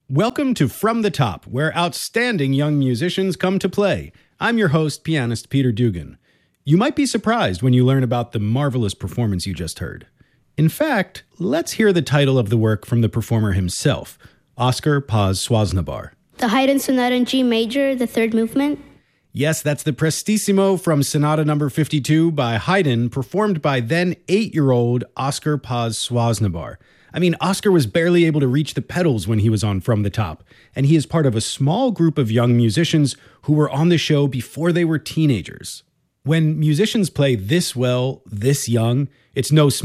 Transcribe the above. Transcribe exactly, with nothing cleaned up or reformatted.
Welcome to From the Top, where outstanding young musicians come to play. I'm your host, pianist Peter Dugan. You might be surprised when you learn about the marvelous performance you just heard. In fact, let's hear the title of the work from the performer himself, Oskar Paz Swaznabar. The Haydn Sonata in G major, the third movement. Yes, that's the Prestissimo from Sonata number fifty-two by Haydn, performed by then eight-year-old Oskar Paz Swaznabar. I mean, Oskar was barely able to reach the pedals when he was on From the Top, and he is part of a small group of young musicians who were on the show before they were teenagers. When musicians play this well, this young, it's no small